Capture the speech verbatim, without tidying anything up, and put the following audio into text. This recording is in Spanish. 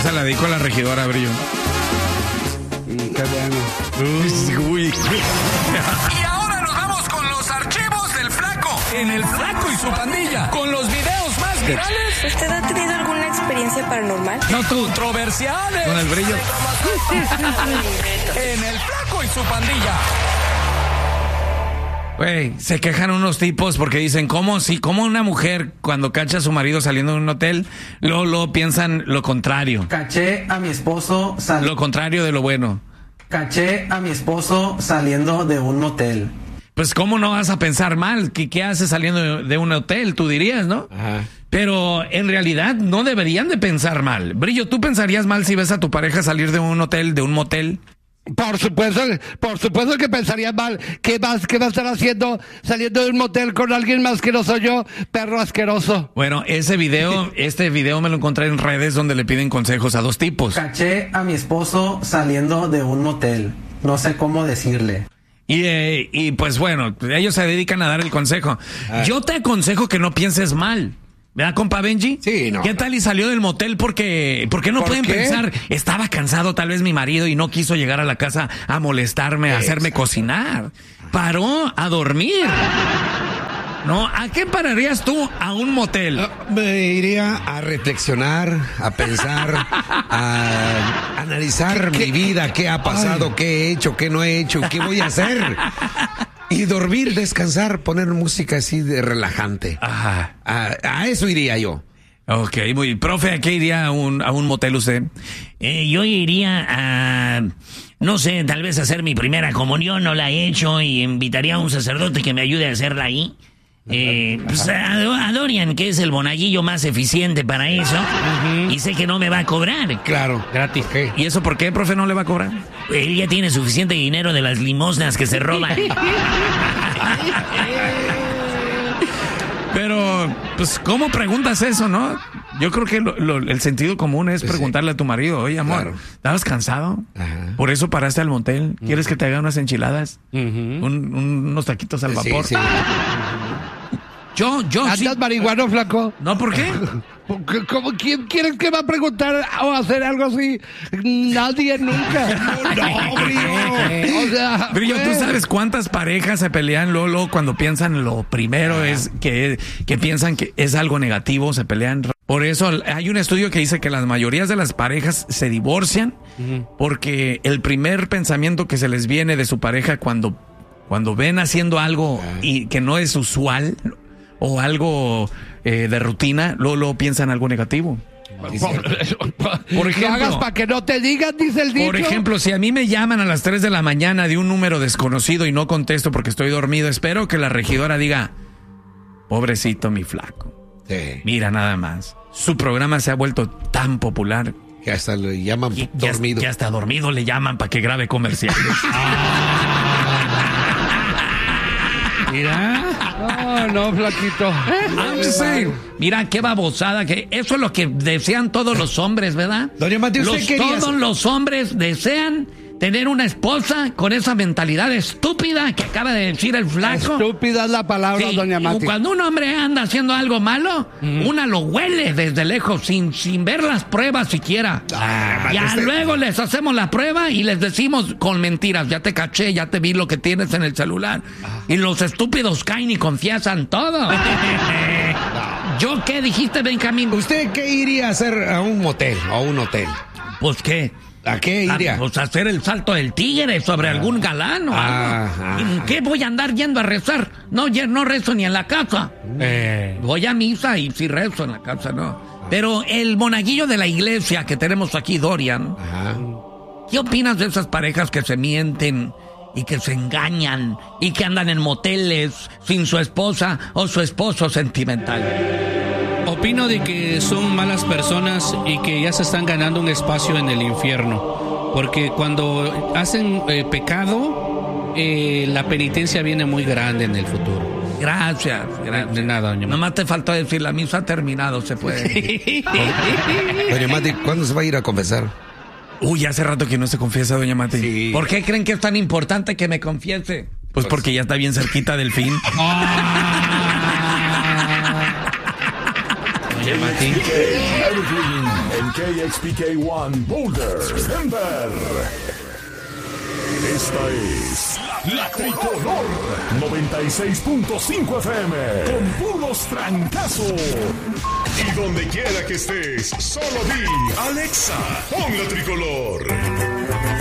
Esa la dedico a la regidora, Brillo. Mm, qué bueno. Uy. Y ahora nos vamos con los archivos del Flaco. En el Flaco y su pandilla. Con los videos más virales. ¿Usted ha tenido alguna experiencia paranormal? No tú. Controversiales. Con el Brillo. En el Flaco y su pandilla. Güey, se quejan unos tipos porque dicen, ¿cómo si, cómo una mujer cuando cacha a su marido saliendo de un hotel, luego, luego piensan lo contrario? Caché a mi esposo sal... Lo contrario de lo bueno. Caché a mi esposo saliendo de un motel. Pues, ¿cómo no vas a pensar mal? ¿Qué, qué haces saliendo de, de un hotel? Tú dirías, ¿no? Ajá. Pero en realidad no deberían de pensar mal. Brillo, ¿tú pensarías mal si ves a tu pareja salir de un hotel, de un motel? Por supuesto, por supuesto que pensaría mal. ¿Qué más, qué va a estar haciendo saliendo de un motel con alguien más que no soy yo? Perro asqueroso. Bueno, ese video, este video me lo encontré en redes donde le piden consejos a dos tipos. Caché a mi esposo saliendo de un motel. No sé cómo decirle. Y, eh, y pues bueno, ellos se dedican a dar el consejo. Ah. Yo te aconsejo que no pienses mal. ¿Verdad, compa Benji? Sí, no. ¿Qué tal y salió del motel porque, porque no ¿Por pueden qué? pensar, estaba cansado tal vez mi marido y no quiso llegar a la casa a molestarme, a hacerme Exacto. cocinar? Paró a dormir. ¿No? ¿A qué pararías tú a un motel? Me iría a reflexionar, a pensar, a analizar mi vida, qué ha pasado, qué he hecho, qué no he hecho, qué voy a hacer. Y dormir, descansar, poner música así de relajante. Ajá. A, a eso iría yo. Ok, muy. Profe, ¿a qué iría a un, a un motel usted? Eh, yo iría a, no sé, tal vez a hacer mi primera comunión, no la he hecho, y invitaría a un sacerdote que me ayude a hacerla ahí. Eh, pues a, a Dorian, que es el monaguillo más eficiente para eso, y sé que no me va a cobrar. Claro. Gratis. ¿Y eso por qué, profe, no le va a cobrar? Él ya tiene suficiente dinero de las limosnas que se roban. Pero, pues, ¿cómo preguntas eso, no? Yo creo que lo, lo, el sentido común es preguntarle a tu marido, oye, amor, Claro. ¿estabas cansado? Ajá. Por eso paraste al motel. ¿Quieres que te haga unas enchiladas? Uh-huh. Un- un- unos taquitos al Sí, vapor. sí. Yo, yo sí. ¿Andas marihuano, flaco? ¿No? ¿Por qué? ¿Cómo, ¿Quién quieres que va a preguntar o hacer algo así? Nadie nunca. No, Brillo. O sea, Brillo, ¿tú pues, sabes cuántas parejas se pelean, Lolo, cuando piensan lo primero es que, que piensan que es algo negativo, se pelean? Por eso hay un estudio que dice que las mayorías de las parejas se divorcian porque el primer pensamiento que se les viene de su pareja cuando, cuando ven haciendo algo y que no es usual o algo eh, de rutina, luego, luego piensan algo negativo. Por ejemplo, hagas para que no te digan, dice el dicho. Por ejemplo, si a mí me llaman a las tres de la mañana de un número desconocido y no contesto porque estoy dormido, espero que la regidora diga, pobrecito mi flaco. Sí. Mira nada más, su programa se ha vuelto tan popular Que hasta le llaman que ya, dormido. que hasta dormido le llaman para que grabe comerciales. Mira. No, no, flaquito. I'm just saying. Mira qué babosada, que eso es lo que desean todos los hombres, ¿verdad? Doña Mati, usted Los- quería- Todos los hombres desean tener una esposa con esa mentalidad estúpida que acaba de decir el flaco. Estúpida es la palabra, Sí, doña Mati. cuando un hombre anda haciendo algo malo, una lo huele desde lejos, sin, sin ver las pruebas siquiera. Ah, ya usted- luego les hacemos la prueba y les decimos con mentiras, ya te caché, ya te vi lo que tienes en el celular. Y los estúpidos caen y confiesan todo. ¿Yo qué dijiste, Benjamín? ¿Usted qué iría a hacer a un motel o a un hotel? Pues qué. ¿A qué Ah, iría? pues hacer el salto del tigre sobre algún galán o Ah, algo. ah, ¿En qué voy a andar yendo a rezar? No, ya no rezo ni en la casa. Eh. Voy a misa y sí rezo en la casa, no. Pero el monaguillo de la iglesia que tenemos aquí, Dorian, Ajá. ¿qué opinas de esas parejas que se mienten y que se engañan y que andan en moteles sin su esposa o su esposo sentimental? Opino de que son malas personas y que ya se están ganando un espacio en el infierno. Porque cuando hacen eh, pecado, eh, la penitencia viene muy grande en el futuro. Gracias, gracias. De nada, doña Mati. Nomás te faltó decir, la misa ha terminado, se puede. Doña Mati, ¿cuándo se va a ir a confesar? Uy, hace rato que no se confiesa, doña Mati. Sí. ¿Por qué creen que es tan importante que me confiese? Pues porque ya está bien cerquita del fin. Doña Mati. En K X P K uno Boulder, Denver. Esta es La Tricolor noventa y seis punto cinco F M con puros trancazos. Y donde quiera que estés, solo di Alexa, pon La Tricolor.